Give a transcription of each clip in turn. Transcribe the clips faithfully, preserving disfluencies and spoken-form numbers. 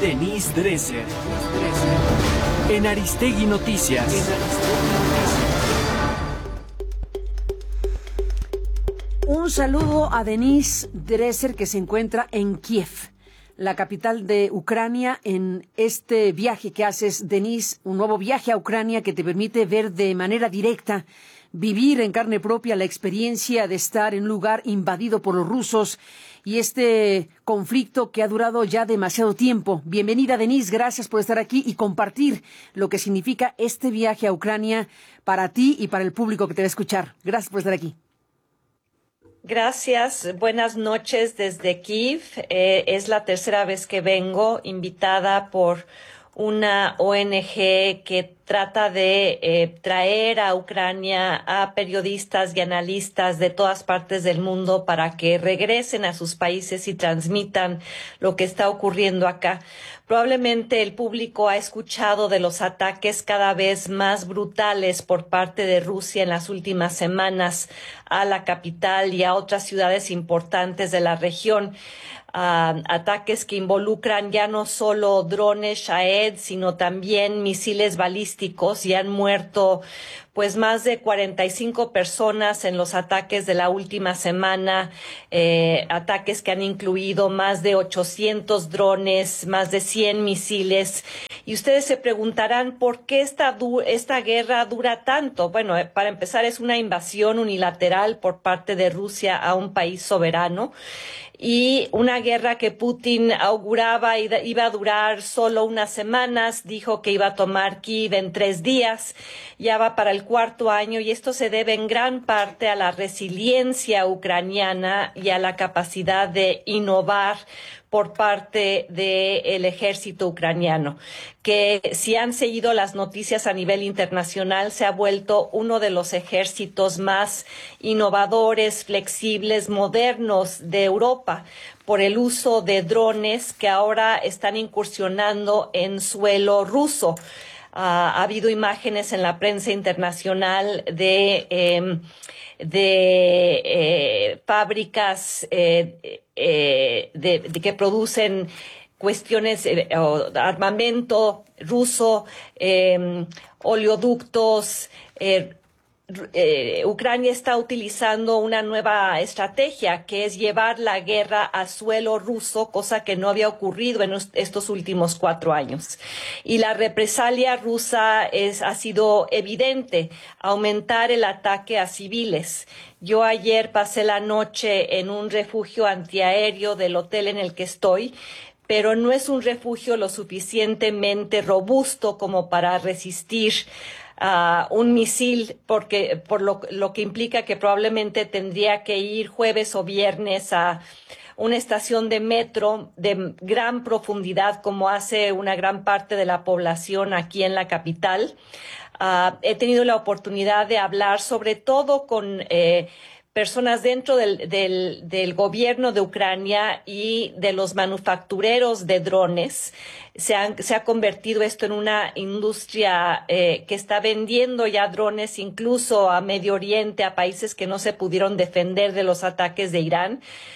Denise Dresser. En Aristegui Noticias. Un saludo a Denise Dresser, que se encuentra en Kiev, la capital de Ucrania, en este viaje que haces, Denise, un nuevo viaje a Ucrania que te permite ver de manera directa, vivir en carne propia la experiencia de estar en un lugar invadido por los rusos y este conflicto que ha durado ya demasiado tiempo. Bienvenida, Denise, gracias por estar aquí y compartir lo que significa este viaje a Ucrania para ti y para el público que te va a escuchar. Gracias por estar aquí. Gracias, buenas noches desde Kiev. Eh, es la tercera vez que vengo, invitada por una O N G que trata de eh, traer a Ucrania a periodistas y analistas de todas partes del mundo para que regresen a sus países y transmitan lo que está ocurriendo acá. Probablemente el público ha escuchado de los ataques cada vez más brutales por parte de Rusia en las últimas semanas a la capital y a otras ciudades importantes de la región. Uh, ataques que involucran ya no solo drones Shahed, sino también misiles balísticos, y han muerto pues más de cuarenta y cinco personas en los ataques de la última semana, eh, ataques que han incluido más de ochocientos drones, más de cien misiles. Y ustedes se preguntarán por qué esta, esta guerra dura tanto. Bueno, eh, para empezar, es una invasión unilateral por parte de Rusia a un país soberano, y una guerra que Putin auguraba iba a durar solo unas semanas. Dijo que iba a tomar Kiev en tres días, ya va para el cuarto año, y esto se debe en gran parte a la resiliencia ucraniana y a la capacidad de innovar por parte del ejército ucraniano, que si han seguido las noticias a nivel internacional, se ha vuelto uno de los ejércitos más innovadores, flexibles, modernos de Europa, por el uso de drones que ahora están incursionando en suelo ruso. Uh, ha habido imágenes en la prensa internacional de, eh, de eh, fábricas eh, eh, de, de que producen cuestiones, eh, armamento ruso, eh, oleoductos. Eh, Eh, Ucrania está utilizando una nueva estrategia, que es llevar la guerra a suelo ruso, cosa que no había ocurrido en estos últimos cuatro años. Y la represalia rusa es, ha sido evidente, aumentar el ataque a civiles. Yo ayer pasé la noche en un refugio antiaéreo del hotel en el que estoy, pero no es un refugio lo suficientemente robusto como para resistir Uh, un misil, porque por lo, lo que implica que probablemente tendría que ir jueves o viernes a una estación de metro de gran profundidad, como hace una gran parte de la población aquí en la capital. Uh, he tenido la oportunidad de hablar sobre todo con eh, personas dentro del, del, del gobierno de Ucrania y de los manufactureros de drones. Se, han, se ha convertido esto en una industria eh, que está vendiendo ya drones incluso a Medio Oriente, a países que no se pudieron defender de los ataques de Irán.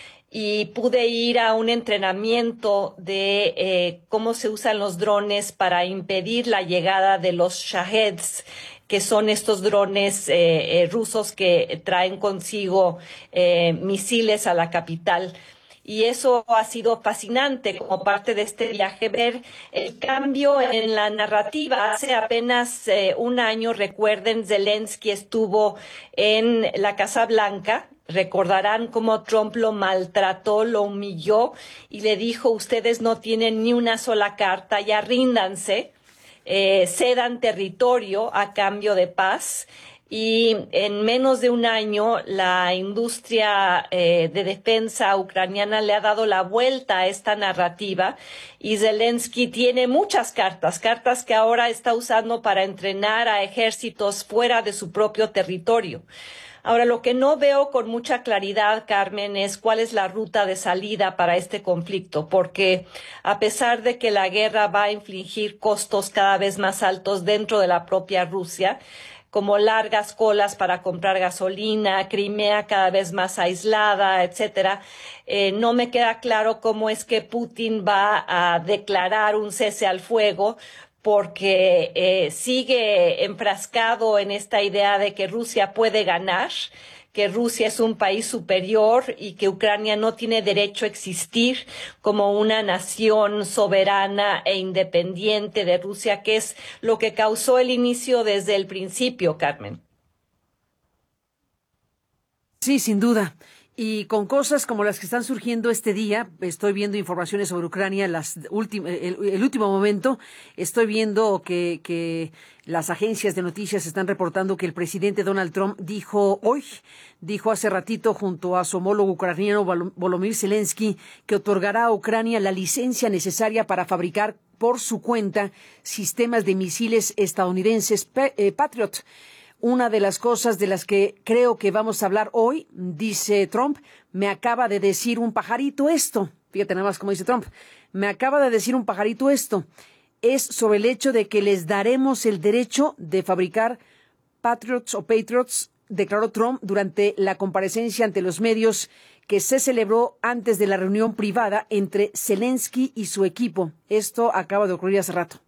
Y pude ir a un entrenamiento de eh, cómo se usan los drones para impedir la llegada de los Shaheds, que son estos drones eh, eh, rusos que traen consigo eh, misiles a la capital. Y eso ha sido fascinante como parte de este viaje, ver el cambio en la narrativa. Hace apenas eh, un año, recuerden, Zelensky estuvo en la Casa Blanca. Recordarán cómo Trump lo maltrató, lo humilló y le dijo: ustedes no tienen ni una sola carta, ya ríndanse. Eh, cedan territorio a cambio de paz. Y en menos de un año la industria eh, de defensa ucraniana le ha dado la vuelta a esta narrativa, y Zelensky tiene muchas cartas, cartas que ahora está usando para entrenar a ejércitos fuera de su propio territorio. Ahora, lo que no veo con mucha claridad, Carmen, es cuál es la ruta de salida para este conflicto, porque a pesar de que la guerra va a infligir costos cada vez más altos dentro de la propia Rusia, como largas colas para comprar gasolina, Crimea cada vez más aislada, etcétera. Eh, no me queda claro cómo es que Putin va a declarar un cese al fuego, porque eh, sigue enfrascado en esta idea de que Rusia puede ganar, que Rusia es un país superior y que Ucrania no tiene derecho a existir como una nación soberana e independiente de Rusia, que es lo que causó el inicio desde el principio, Carmen. Sí, sin duda. Y con cosas como las que están surgiendo este día, estoy viendo informaciones sobre Ucrania, las últim- el, el último momento, estoy viendo que, que las agencias de noticias están reportando que el presidente Donald Trump dijo hoy, dijo hace ratito junto a su homólogo ucraniano Volodymyr Zelensky, que otorgará a Ucrania la licencia necesaria para fabricar por su cuenta sistemas de misiles estadounidenses eh, Patriot. Una de las cosas de las que creo que vamos a hablar hoy, dice Trump, me acaba de decir un pajarito esto. Fíjate nada más cómo dice Trump. Me acaba de decir un pajarito esto. Es sobre el hecho de que les daremos el derecho de fabricar Patriots o Patriots, declaró Trump durante la comparecencia ante los medios que se celebró antes de la reunión privada entre Zelensky y su equipo. Esto acaba de ocurrir hace rato.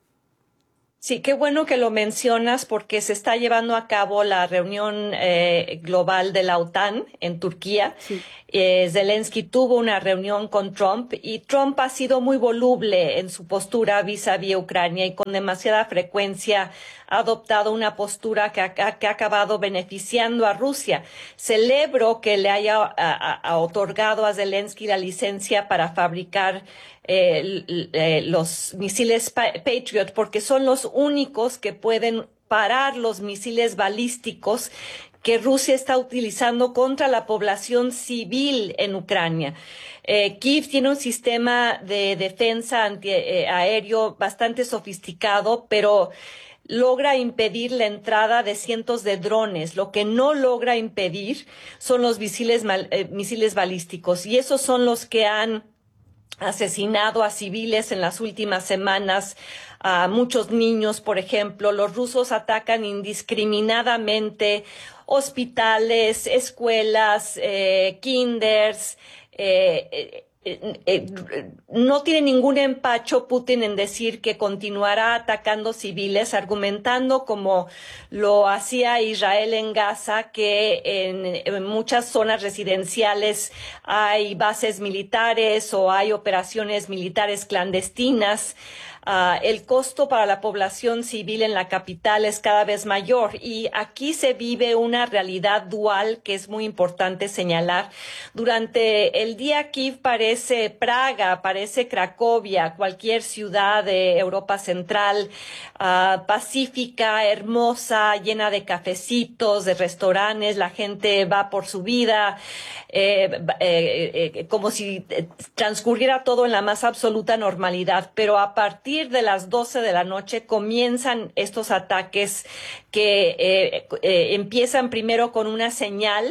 Sí, qué bueno que lo mencionas porque se está llevando a cabo la reunión eh, global de la OTAN en Turquía. Sí. Eh, Zelensky tuvo una reunión con Trump y Trump ha sido muy voluble en su postura vis-a-vis Ucrania y con demasiada frecuencia ha adoptado una postura que ha, que ha acabado beneficiando a Rusia. Celebro que le haya a, a, a otorgado a Zelensky la licencia para fabricar Eh, eh, los misiles Patriot, porque son los únicos que pueden parar los misiles balísticos que Rusia está utilizando contra la población civil en Ucrania. Eh, Kiev tiene un sistema de defensa antiaéreo bastante sofisticado, pero logra impedir la entrada de cientos de drones. Lo que no logra impedir son los misiles, eh, misiles balísticos, y esos son los que han asesinado a civiles en las últimas semanas, a muchos niños, por ejemplo. Los rusos atacan indiscriminadamente hospitales, escuelas, eh, kinders, eh, eh, Eh, eh, no tiene ningún empacho Putin en decir que continuará atacando civiles, argumentando como lo hacía Israel en Gaza, que en, en muchas zonas residenciales hay bases militares o hay operaciones militares clandestinas. Uh, el costo para la población civil en la capital es cada vez mayor y aquí se vive una realidad dual que es muy importante señalar. Durante el día Kiev parece Praga, parece Cracovia, cualquier ciudad de Europa Central, uh, pacífica, hermosa, llena de cafecitos, de restaurantes, la gente va por su vida, eh, eh, eh, como si transcurriera todo en la más absoluta normalidad, pero a partir de las doce de la noche comienzan estos ataques que eh, eh, empiezan primero con una señal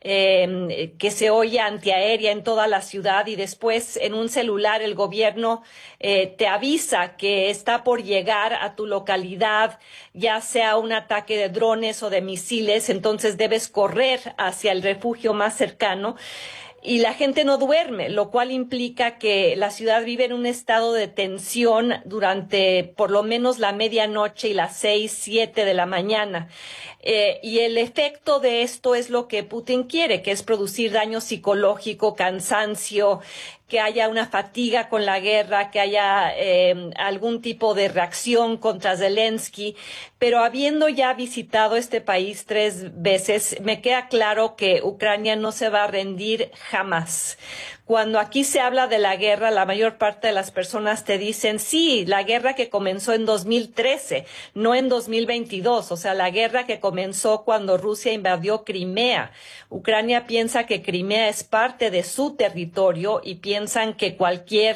eh, que se oye antiaérea en toda la ciudad y después en un celular el gobierno eh, te avisa que está por llegar a tu localidad, ya sea un ataque de drones o de misiles, entonces debes correr hacia el refugio más cercano. Y la gente no duerme, lo cual implica que la ciudad vive en un estado de tensión durante por lo menos la medianoche y las seis, siete de la mañana. Eh, y el efecto de esto es lo que Putin quiere, que es producir daño psicológico, cansancio, que haya una fatiga con la guerra, que haya eh, algún tipo de reacción contra Zelensky. Pero habiendo ya visitado este país tres veces, me queda claro que Ucrania no se va a rendir jamás. Cuando aquí se habla de la guerra, la mayor parte de las personas te dicen, sí, la guerra que comenzó en dos mil trece, no en dos mil veintidós, o sea, la guerra que comenzó cuando Rusia invadió Crimea. Ucrania piensa que Crimea es parte de su territorio y piensan que cualquier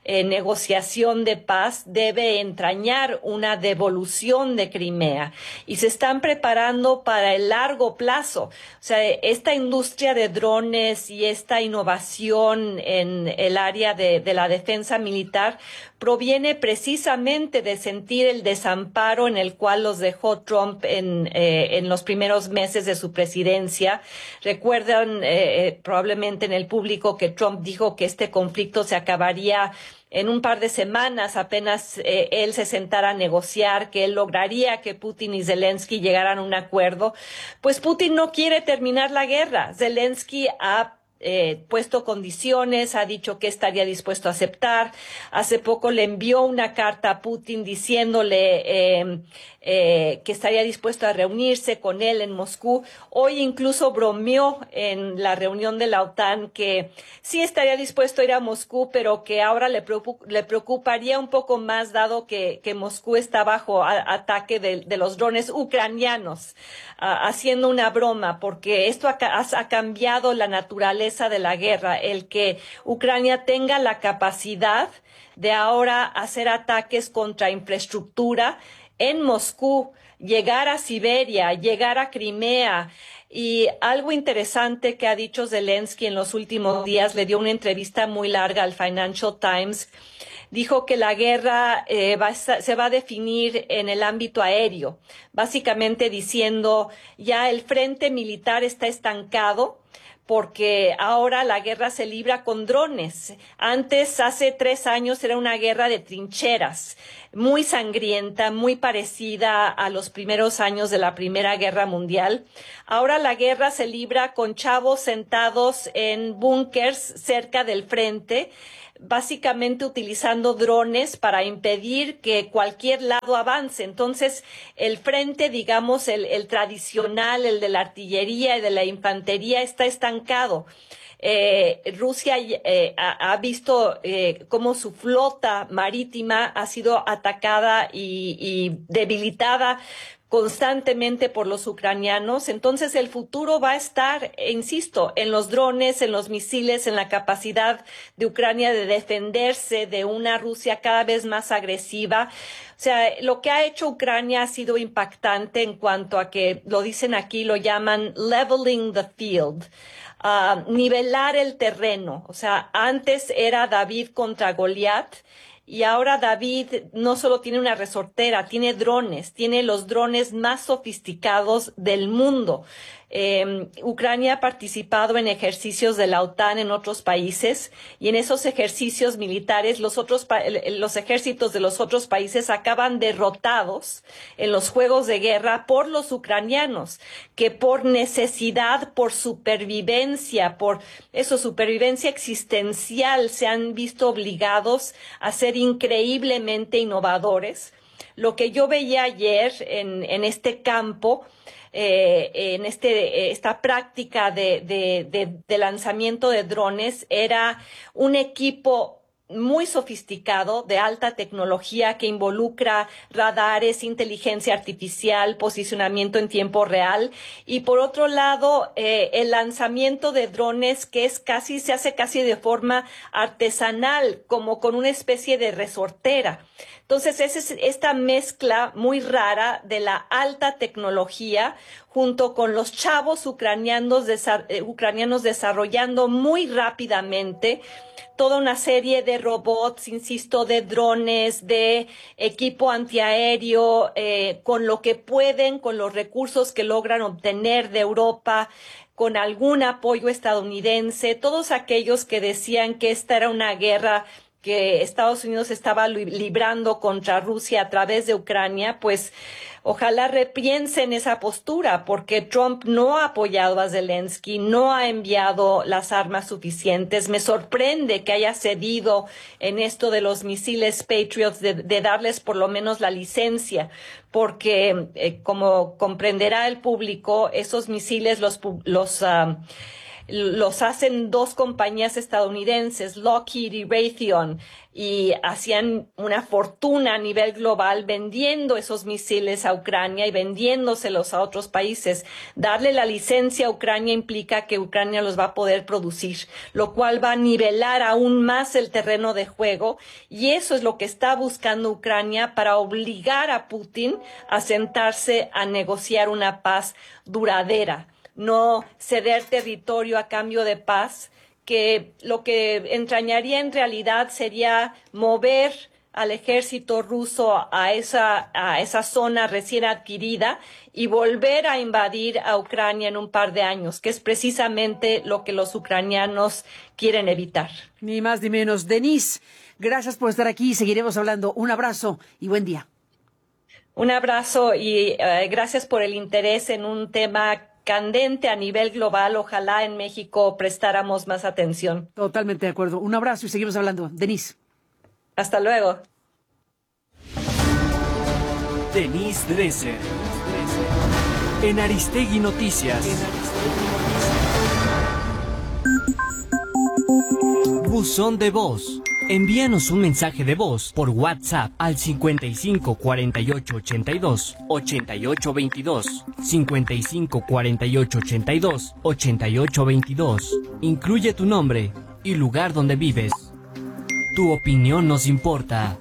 eh, negociación de paz debe entrañar una devolución de Crimea y se están preparando para el largo plazo. O sea, esta industria de drones y esta innovación en el área de, de la defensa militar proviene precisamente de sentir el desamparo en el cual los dejó Trump en, eh, en los primeros meses de su presidencia. Recuerdan eh, probablemente en el público que Trump dijo que este conflicto se acabaría en un par de semanas, apenas eh, él se sentara a negociar, que él lograría que Putin y Zelensky llegaran a un acuerdo. Pues Putin no quiere terminar la guerra. Zelensky ha Eh, puesto condiciones, ha dicho que estaría dispuesto a aceptar. Hace poco le envió una carta a Putin diciéndole eh, eh, que estaría dispuesto a reunirse con él en Moscú. Hoy incluso bromeó en la reunión de la OTAN que sí estaría dispuesto a ir a Moscú, pero que ahora le, preocup- le preocuparía un poco más dado que, que Moscú está bajo a- ataque de, de los drones ucranianos, a- haciendo una broma, porque esto ha, ha, ha cambiado la naturaleza de la guerra, el que Ucrania tenga la capacidad de ahora hacer ataques contra infraestructura en Moscú, llegar a Siberia, llegar a Crimea. Y algo interesante que ha dicho Zelensky en los últimos días, le dio una entrevista muy larga al Financial Times, dijo que la guerra eh, va a, se va a definir en el ámbito aéreo, básicamente diciendo ya el frente militar está estancado, porque ahora la guerra se libra con drones. Antes, hace tres años, era una guerra de trincheras, muy sangrienta, muy parecida a los primeros años de la Primera Guerra Mundial. Ahora la guerra se libra con chavos sentados en búnkers cerca del frente, básicamente utilizando drones para impedir que cualquier lado avance. Entonces, el frente, digamos, el, el tradicional, el de la artillería y de la infantería, está estancado. Eh, Rusia eh, ha, ha visto eh, cómo su flota marítima ha sido atacada y, y debilitada constantemente por los ucranianos. Entonces el futuro va a estar, insisto, en los drones, en los misiles, en la capacidad de Ucrania de defenderse de una Rusia cada vez más agresiva. O sea, lo que ha hecho Ucrania ha sido impactante en cuanto a que, lo dicen aquí, lo llaman leveling the field. Uh, nivelar el terreno. O sea, antes era David contra Goliat. Y ahora David no solo tiene una resortera, tiene drones, tiene los drones más sofisticados del mundo. Eh, Ucrania ha participado en ejercicios de la OTAN en otros países y en esos ejercicios militares los otros los ejércitos de los otros países acaban derrotados en los juegos de guerra por los ucranianos, que por necesidad, por supervivencia, por eso, supervivencia existencial, se han visto obligados a ser increíblemente innovadores. Lo que yo veía ayer en, en este campo, Eh, en este, esta práctica de, de, de, de lanzamiento de drones, era un equipo muy sofisticado, de alta tecnología, que involucra radares, inteligencia artificial, posicionamiento en tiempo real, y por otro lado, eh, el lanzamiento de drones que es casi, se hace casi de forma artesanal, como con una especie de resortera. Entonces, es esta mezcla muy rara de la alta tecnología junto con los chavos ucranianos, desa- eh, ucranianos desarrollando muy rápidamente toda una serie de robots, insisto, de drones, de equipo antiaéreo, eh, con lo que pueden, con los recursos que logran obtener de Europa, con algún apoyo estadounidense. Todos aquellos que decían que esta era una guerra que Estados Unidos estaba librando contra Rusia a través de Ucrania, pues ojalá repiensen esa postura, porque Trump no ha apoyado a Zelensky, no ha enviado las armas suficientes. Me sorprende que haya cedido en esto de los misiles Patriots, de, de darles por lo menos la licencia, porque eh, como comprenderá el público, esos misiles los, los uh, los hacen dos compañías estadounidenses, Lockheed y Raytheon, y hacían una fortuna a nivel global vendiendo esos misiles a Ucrania y vendiéndoselos a otros países. Darle la licencia a Ucrania implica que Ucrania los va a poder producir, lo cual va a nivelar aún más el terreno de juego, y eso es lo que está buscando Ucrania para obligar a Putin a sentarse a negociar una paz duradera, no ceder territorio a cambio de paz, que lo que entrañaría en realidad sería mover al ejército ruso a esa, a esa zona recién adquirida y volver a invadir a Ucrania en un par de años, que es precisamente lo que los ucranianos quieren evitar. Ni más ni menos. Denise, gracias por estar aquí. Seguiremos hablando. Un abrazo y buen día. Un abrazo y uh, gracias por el interés en un tema candente a nivel global. Ojalá en México prestáramos más atención. Totalmente de acuerdo. Un abrazo y seguimos hablando. Denise. Hasta luego. Denise Dresser. En Aristegui Noticias. Buzón de voz. Envíanos un mensaje de voz por WhatsApp al cincuenta y cinco cuarenta y ocho ochenta y dos ochenta y ocho veintidós, cincuenta y cinco cuarenta y ocho ochenta y dos ochenta y ocho veintidós. Incluye tu nombre y lugar donde vives. Tu opinión nos importa.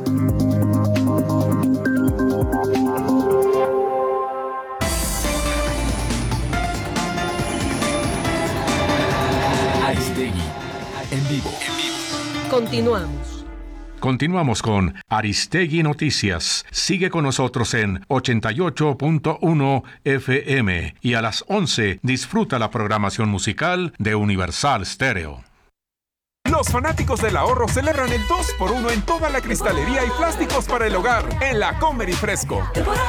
Aristegui, en vivo. Continuamos. Continuamos con Aristegui Noticias. Sigue con nosotros en ochenta y ocho punto uno F M y a las once disfruta la programación musical de Universal Stereo. Los fanáticos del ahorro celebran el dos por uno en toda la cristalería y plásticos para el hogar en la Comer y Fresco.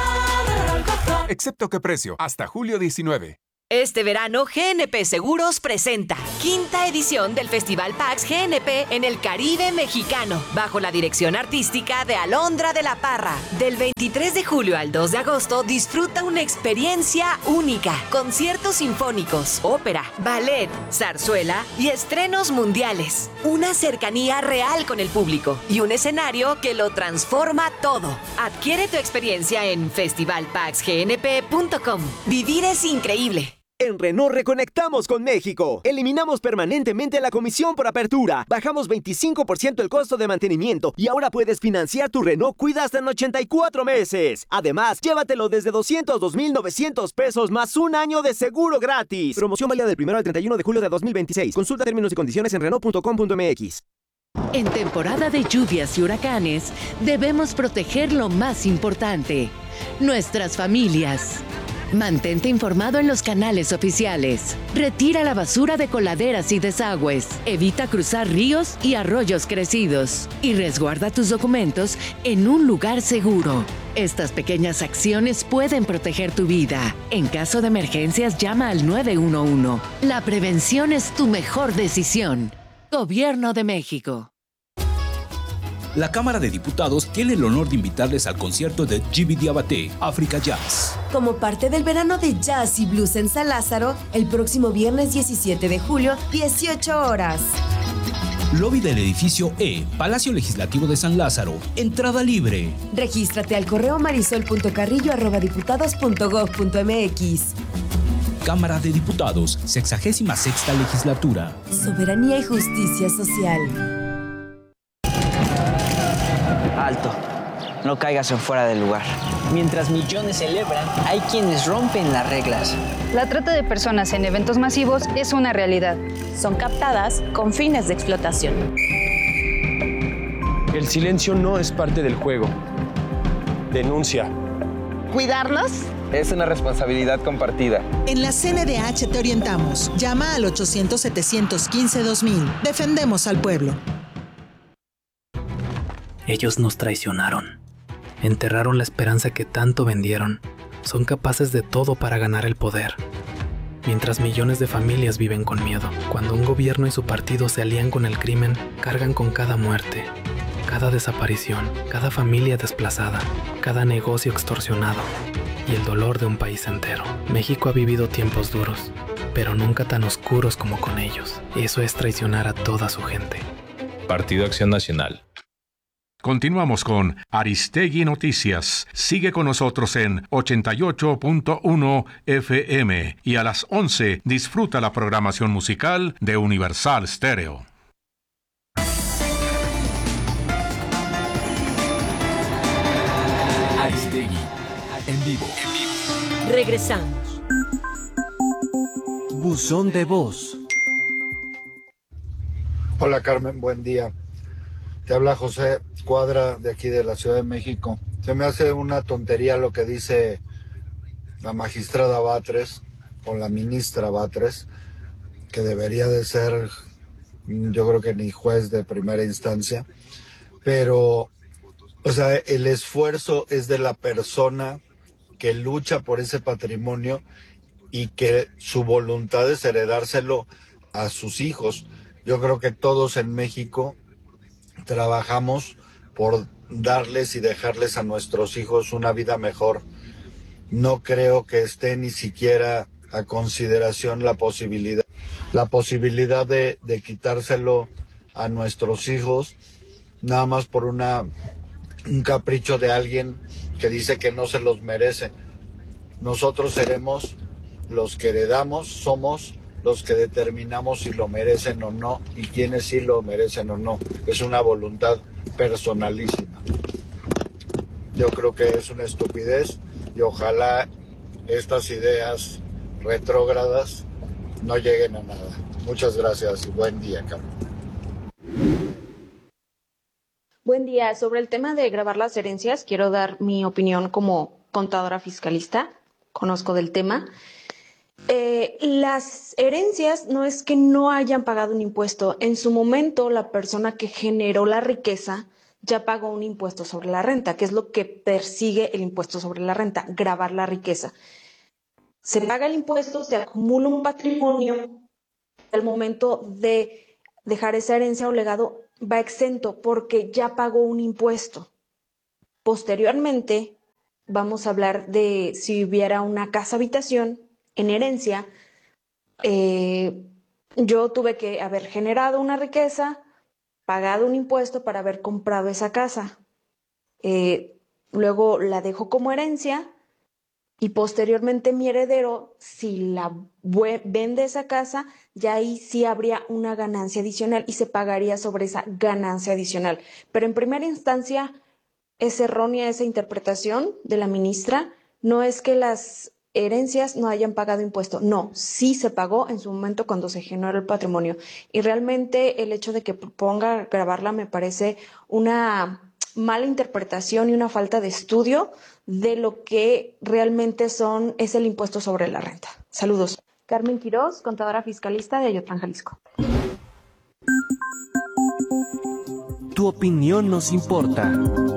Excepto que precio, hasta julio diecinueve. Este verano, G N P Seguros presenta quinta edición del Festival Pax G N P en el Caribe mexicano, bajo la dirección artística de Alondra de la Parra. Del veintitrés de julio al dos de agosto, disfruta una experiencia única. Conciertos sinfónicos, ópera, ballet, zarzuela y estrenos mundiales. Una cercanía real con el público y un escenario que lo transforma todo. Adquiere tu experiencia en festival pax g n p punto com. Vivir es increíble. En Renault reconectamos con México. Eliminamos permanentemente la comisión por apertura. Bajamos veinticinco por ciento el costo de mantenimiento y ahora puedes financiar tu Renault Cuida hasta en ochenta y cuatro meses. Además, llévatelo desde doscientos dos mil novecientos pesos más un año de seguro gratis. Promoción válida del primero al treinta y uno de julio de dos mil veintiséis. Consulta términos y condiciones en renault punto com punto m x. En temporada de lluvias y huracanes, debemos proteger lo más importante: nuestras familias. Mantente informado en los canales oficiales. Retira la basura de coladeras y desagües. Evita cruzar ríos y arroyos crecidos. Y resguarda tus documentos en un lugar seguro. Estas pequeñas acciones pueden proteger tu vida. En caso de emergencias, llama al nueve uno uno. La prevención es tu mejor decisión. Gobierno de México. La Cámara de Diputados tiene el honor de invitarles al concierto de Djiby Diabaté, Africa Jazz. Como parte del verano de jazz y blues en San Lázaro, el próximo viernes diecisiete de julio, dieciocho horas. Lobby del edificio E, Palacio Legislativo de San Lázaro. Entrada libre. Regístrate al correo marisol punto carrillo arroba diputados punto gob punto m x. Cámara de Diputados, sexagésima sexta legislatura. Soberanía y justicia social. Alto, no caigas en fuera del lugar. Mientras millones celebran, hay quienes rompen las reglas. La trata de personas en eventos masivos es una realidad. Son captadas con fines de explotación. El silencio no es parte del juego. Denuncia. ¿Cuidarnos? Es una responsabilidad compartida. En la C N D H te orientamos. Llama al ochocientos, setecientos quince, dos mil. Defendemos al pueblo. Ellos nos traicionaron. Enterraron la esperanza que tanto vendieron. Son capaces de todo para ganar el poder. Mientras millones de familias viven con miedo. Cuando un gobierno y su partido se alían con el crimen, cargan con cada muerte, cada desaparición, cada familia desplazada, cada negocio extorsionado y el dolor de un país entero. México ha vivido tiempos duros, pero nunca tan oscuros como con ellos. Eso es traicionar a toda su gente. Partido Acción Nacional. Continuamos con Aristegui Noticias. Sigue con nosotros en ochenta y ocho punto uno F M y a las once disfruta la programación musical de Universal Stereo. Aristegui, en vivo. Regresamos. Buzón de voz. Hola Carmen, buen día. Te habla José Cuadra de aquí de la Ciudad de México. Se me hace una tontería lo que dice la magistrada Batres o la ministra Batres, que debería de ser, yo creo que ni juez de primera instancia, pero, o sea, el esfuerzo es de la persona que lucha por ese patrimonio y que su voluntad es heredárselo a sus hijos. Yo creo que todos en México trabajamos por darles y dejarles a nuestros hijos una vida mejor. No creo que esté ni siquiera a consideración la posibilidad, la posibilidad de, de quitárselo a nuestros hijos, nada más por una, un capricho de alguien que dice que no se los merece. Nosotros seremos los que heredamos, somos los que determinamos si lo merecen o no y quiénes sí lo merecen o no. Es una voluntad personalísima. Yo creo que es una estupidez y ojalá estas ideas retrógradas no lleguen a nada. Muchas gracias y buen día, Carmen. Buen día. Sobre el tema de grabar las herencias, quiero dar mi opinión como contadora fiscalista. Conozco del tema. Eh, las herencias no es que no hayan pagado un impuesto. En su momento, la persona que generó la riqueza ya pagó un impuesto sobre la renta, que es lo que persigue el impuesto sobre la renta, gravar la riqueza. Se paga el impuesto, se acumula un patrimonio. Al momento de dejar esa herencia o legado, va exento porque ya pagó un impuesto. Posteriormente, vamos a hablar de si hubiera una casa-habitación en herencia. Eh, yo tuve que haber generado una riqueza, pagado un impuesto para haber comprado esa casa. Eh, luego la dejo como herencia y posteriormente mi heredero, si la vende esa casa, ya ahí sí habría una ganancia adicional y se pagaría sobre esa ganancia adicional. Pero en primera instancia es errónea esa interpretación de la ministra. No es que las herencias no hayan pagado impuesto. No, sí se pagó en su momento cuando se generó el patrimonio. Y realmente el hecho de que ponga grabarla me parece una mala interpretación y una falta de estudio de lo que realmente son es el impuesto sobre la renta. Saludos. Carmen Quirós, contadora fiscalista de Ayotlán, Jalisco. Tu opinión nos importa.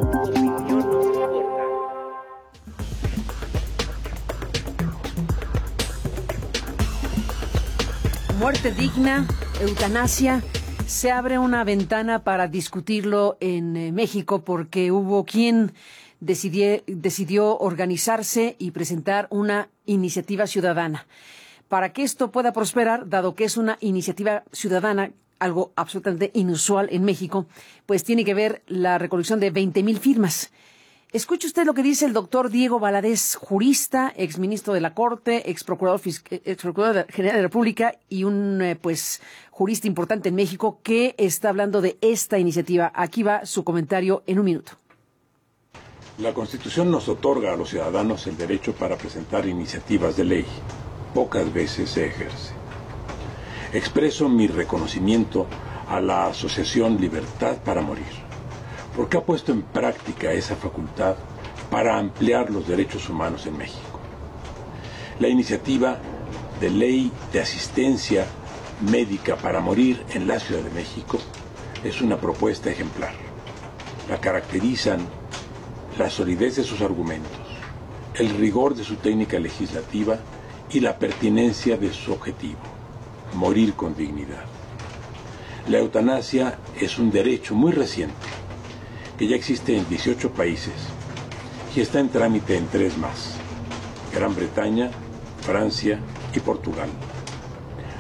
Muerte digna, eutanasia, se abre una ventana para discutirlo en eh, México porque hubo quien decidió, decidió organizarse y presentar una iniciativa ciudadana. Para que esto pueda prosperar, dado que es una iniciativa ciudadana, algo absolutamente inusual en México, pues tiene que ver la recolección de veinte mil firmas. Escuche usted lo que dice el doctor Diego Valadez, jurista, exministro de la Corte, ex procurador, ex procurador general de la República y un eh, pues jurista importante en México que está hablando de esta iniciativa. Aquí va su comentario en un minuto. La Constitución nos otorga a los ciudadanos el derecho para presentar iniciativas de ley. Pocas veces se ejerce. Expreso mi reconocimiento a la Asociación Libertad para Morir, porque ha puesto en práctica esa facultad para ampliar los derechos humanos en México. La iniciativa de ley de asistencia médica para morir en la Ciudad de México es una propuesta ejemplar. La caracterizan la solidez de sus argumentos, el rigor de su técnica legislativa y la pertinencia de su objetivo, morir con dignidad. La eutanasia es un derecho muy reciente que ya existe en dieciocho países y está en trámite en tres más: Gran Bretaña, Francia y Portugal.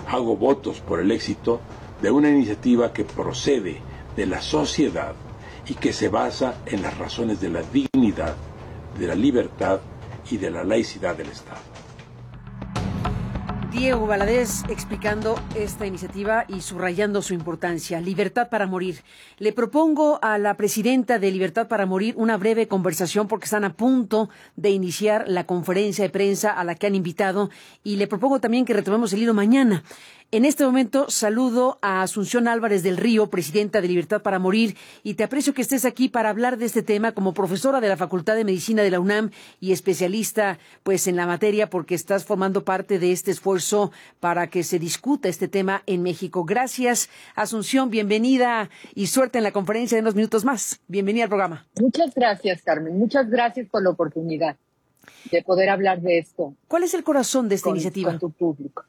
hago votos por el éxito de una iniciativa que procede de la sociedad y que se basa en las razones de la dignidad, de la libertad y de la laicidad del Estado. Diego Valadez explicando esta iniciativa y subrayando su importancia. Libertad para morir. Le propongo a la presidenta de Libertad para Morir una breve conversación porque están a punto de iniciar la conferencia de prensa a la que han invitado y le propongo también que retomemos el hilo mañana. En este momento saludo a Asunción Álvarez del Río, presidenta de Libertad para Morir, y te aprecio que estés aquí para hablar de este tema como profesora de la Facultad de Medicina de la UNAM y especialista pues en la materia porque estás formando parte de este esfuerzo para que se discuta este tema en México. Gracias, Asunción, bienvenida y suerte en la conferencia de unos minutos más. Bienvenida al programa. Muchas gracias, Carmen. Muchas gracias por la oportunidad de poder hablar de esto. ¿Cuál es el corazón de esta con, iniciativa? Con tu público.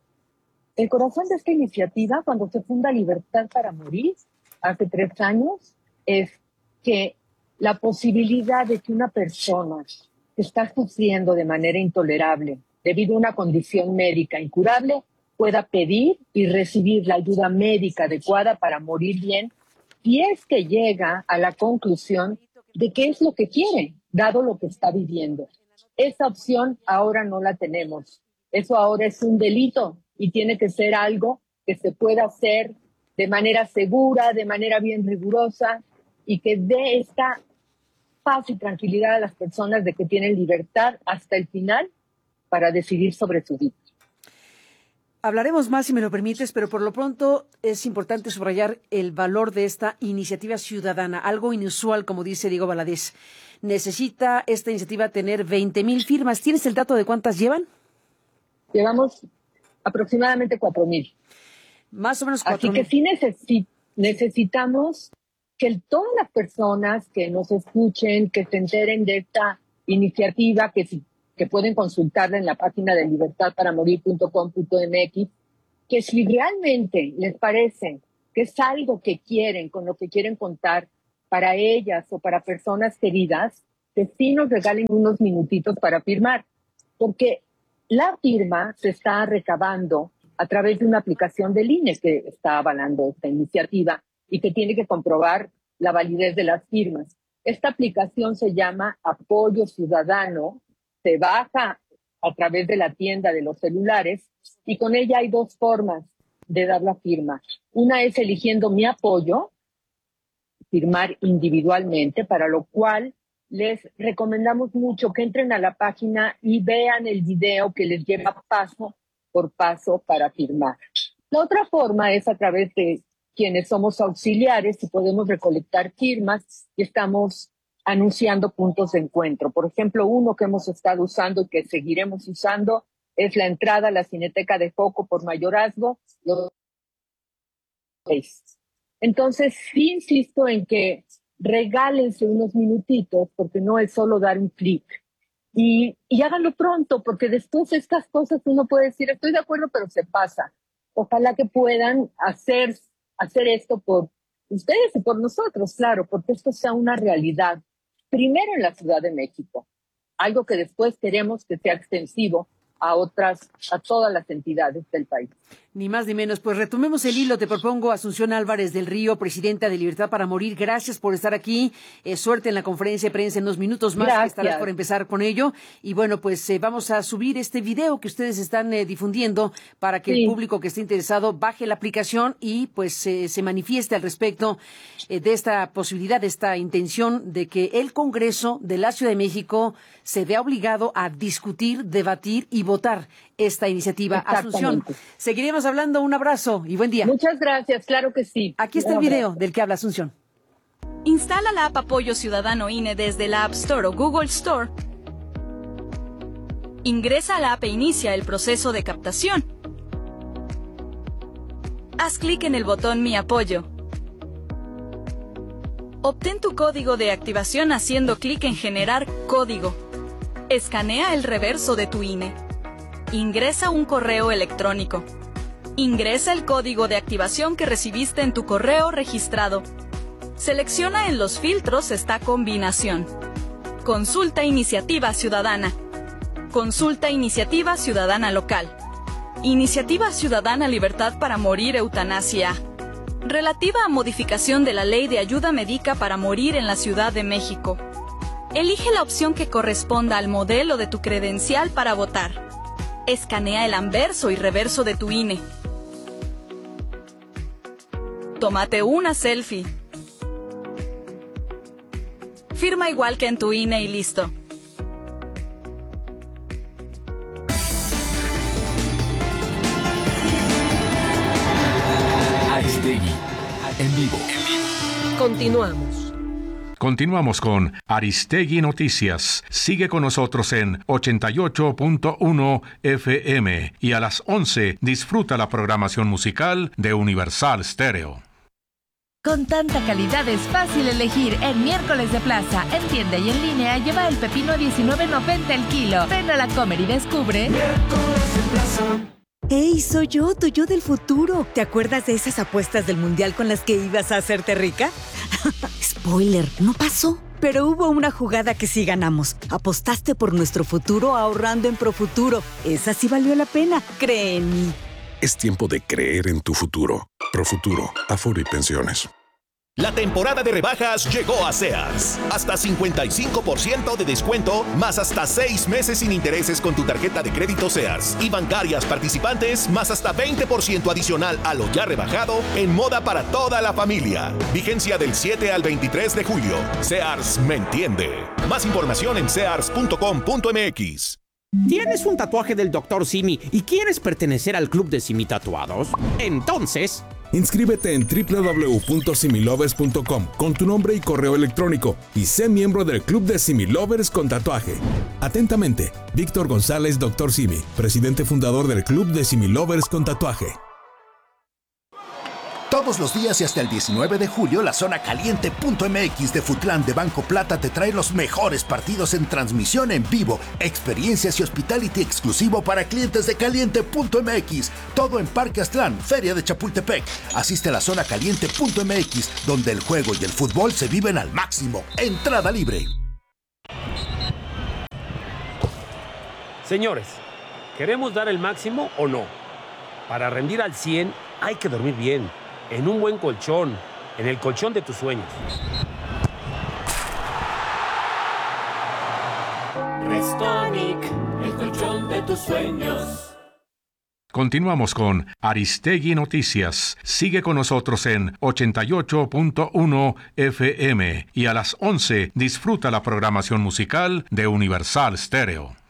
El corazón de esta iniciativa, cuando se funda Libertad para Morir, hace tres años, es que la posibilidad de que una persona que está sufriendo de manera intolerable debido a una condición médica incurable pueda pedir y recibir la ayuda médica adecuada para morir bien, si es que llega a la conclusión de qué es lo que quiere, dado lo que está viviendo. Esa opción ahora no la tenemos. Eso ahora es un delito. Y tiene que ser algo que se pueda hacer de manera segura, de manera bien rigurosa y que dé esta paz y tranquilidad a las personas de que tienen libertad hasta el final para decidir sobre su vida. Hablaremos más si me lo permites, pero por lo pronto es importante subrayar el valor de esta iniciativa ciudadana, algo inusual, como dice Diego Valadez. Necesita esta iniciativa tener veinte mil firmas. ¿Tienes el dato de cuántas llevan? Llevamos aproximadamente cuatro mil. Más o menos cuatro mil. Así que sí necesi- necesitamos que todas las personas que nos escuchen, que se enteren de esta iniciativa, que, si, que pueden consultarla en la página de libertad para morir punto com punto m x, que si realmente les parece que es algo que quieren, con lo que quieren contar para ellas o para personas queridas, que sí nos regalen unos minutitos para firmar. Porque la firma se está recabando a través de una aplicación del I N E que está avalando esta iniciativa y que tiene que comprobar la validez de las firmas. Esta aplicación se llama Apoyo Ciudadano, se baja a través de la tienda de los celulares y con ella hay dos formas de dar la firma. Una es eligiendo Mi Apoyo, firmar individualmente, para lo cual les recomendamos mucho que entren a la página y vean el video que les lleva paso por paso para firmar. La otra forma es a través de quienes somos auxiliares y podemos recolectar firmas y estamos anunciando puntos de encuentro. Por ejemplo, uno que hemos estado usando y que seguiremos usando es la entrada a la Cineteca de Foco por Mayorazgo. Entonces, sí insisto en que regálense unos minutitos, porque no es solo dar un clic. Y, y háganlo pronto, porque después estas cosas uno puede decir, estoy de acuerdo, pero se pasa. Ojalá que puedan hacer, hacer esto por ustedes y por nosotros, claro, porque esto sea una realidad. Primero en la Ciudad de México, algo que después queremos que sea extensivo a otras, a todas las entidades del país. Ni más ni menos. Pues retomemos el hilo. Te propongo Asunción Álvarez del Río, presidenta de Libertad para Morir. Gracias por estar aquí. Eh, suerte en la conferencia de prensa en unos minutos más. Gracias. Estarás por empezar con ello. Y bueno, pues eh, vamos a subir este video que ustedes están eh, difundiendo para que sí. el público que esté interesado baje la aplicación y pues eh, se manifieste al respecto eh, de esta posibilidad, de esta intención de que el Congreso de la Ciudad de México se vea obligado a discutir, debatir y votar esta iniciativa. Asunción, seguiremos hablando. Un abrazo y buen día. Muchas gracias, claro que sí. Aquí está el video del que habla Asunción. Instala la app Apoyo Ciudadano I N E desde la App Store o Google Store. Ingresa a la app e inicia el proceso de captación. Haz clic en el botón Mi Apoyo. Obtén tu código de activación haciendo clic en Generar código. Escanea el reverso de tu I N E. Ingresa un correo electrónico. Ingresa el código de activación que recibiste en tu correo registrado. Selecciona en los filtros esta combinación. Consulta Iniciativa Ciudadana. Consulta Iniciativa Ciudadana Local. Iniciativa Ciudadana Libertad para Morir Eutanasia. Relativa a modificación de la Ley de Ayuda Médica para Morir en la Ciudad de México. Elige la opción que corresponda al modelo de tu credencial para votar. Escanea el anverso y reverso de tu I N E. Tómate una selfie. Firma igual que en tu I N E y listo. Aristegui, en vivo. Continuamos. Continuamos con Aristegui Noticias. Sigue con nosotros en ochenta y ocho punto uno F M y a las once disfruta la programación musical de Universal Stereo. Con tanta calidad es fácil elegir. En Miércoles de Plaza, en tienda y en línea, lleva el pepino a diecinueve noventa el kilo. Ven a la Comer y descubre. Miércoles de Plaza. ¡Ey, soy yo, tu yo del futuro! ¿Te acuerdas de esas apuestas del Mundial con las que ibas a hacerte rica? Spoiler, no pasó. Pero hubo una jugada que sí ganamos. Apostaste por nuestro futuro ahorrando en Profuturo. Esa sí valió la pena, cree en mí. Es tiempo de creer en tu futuro. Profuturo, Afore y Pensiones. La temporada de rebajas llegó a Sears. Hasta cincuenta y cinco por ciento de descuento, más hasta seis meses sin intereses con tu tarjeta de crédito Sears. Y bancarias participantes, más hasta veinte por ciento adicional a lo ya rebajado en moda para toda la familia. Vigencia del siete al veintitrés de julio. Sears me entiende. Más información en sears punto com punto m x. ¿Tienes un tatuaje del doctor Simi y quieres pertenecer al club de Simi Tatuados? Entonces, inscríbete en doble u doble u doble u punto similovers punto com con tu nombre y correo electrónico y sé miembro del club de Similovers con tatuaje. Atentamente, Víctor González, doctor Simi, presidente fundador del club de Similovers con tatuaje. Todos los días y hasta el diecinueve de julio, la zona caliente punto m x de Futlán de Banco Plata te trae los mejores partidos en transmisión en vivo, experiencias y hospitality exclusivo para clientes de caliente punto m x. Todo en Parque Aztlán, Feria de Chapultepec. Asiste a la zona caliente punto m x, donde el juego y el fútbol se viven al máximo. Entrada libre. Señores, ¿queremos dar el máximo o no? Para rendir al cien hay que dormir bien. En un buen colchón, en el colchón de tus sueños. Restonic, el colchón de tus sueños. Continuamos con Aristegui Noticias. Sigue con nosotros en ochenta y ocho punto uno F M y a las once disfruta la programación musical de Universal Stereo.